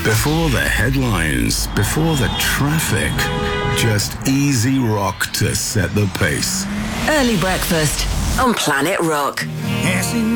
Before the headlines, before the traffic, just easy rock to set the pace. Early breakfast on Planet Rock.